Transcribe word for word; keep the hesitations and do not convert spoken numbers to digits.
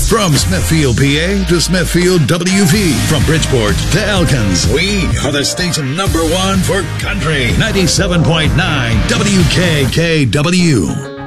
From Smithfield, P A to Smithfield, W V. From Bridgeport to Elkins, we are the station number one for country. ninety-seven point nine W K K W.